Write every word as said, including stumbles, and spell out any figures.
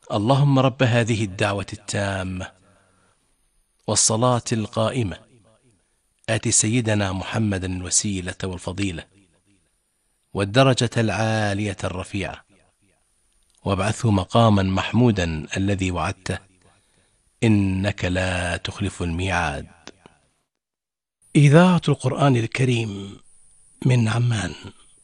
اللهم رب هذه الدعوة التامة والصلاة القائمة آت سيدنا محمدا الوسيلة والفضيلة والدرجة العالية الرفيعة وابعثه مقاما محمودا الذي وعدته إنك لا تخلف الميعاد. إذاعة القرآن الكريم من عمان.